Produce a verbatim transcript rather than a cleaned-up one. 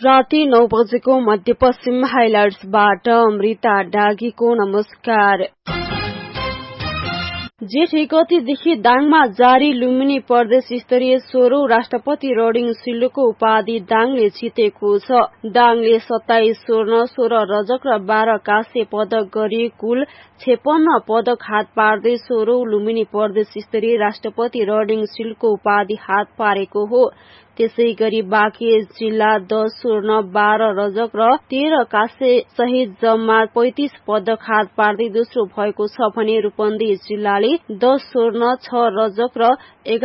राति नौ बजेको मध्यपश्चिम हाइलाइट्सबाट अमृता डागीको नमस्कार। जेठ गतेदेखि दाङमा जारी लुम्बिनी प्रदेश स्तरीय सोह्रौं राष्ट्रपति रडिङ सिल्डको उपाधि दाङले जितेको छ। दाङले सत्ताइस स्वर्ण सोह्र रजक र बाह्र काँस्य पदक गरी कुल छेपन्न पदक हात पार्दै सोह्रौं लुम्बिनी प्रदेश स्तरीय राष्ट्रपति रडिङ सिल्डको उपाधि हात पारेको हो। त्यसै गरी बाँके जिल्ला दश स्वर्ण बाह्र रजक र तेह्र काँस्य सहित जम्मा पैंतिस पदक हात पार्दै दोस्रो भएको छ भने रूपन्देही जिल्लाले दश स्वर्ण छ रजक र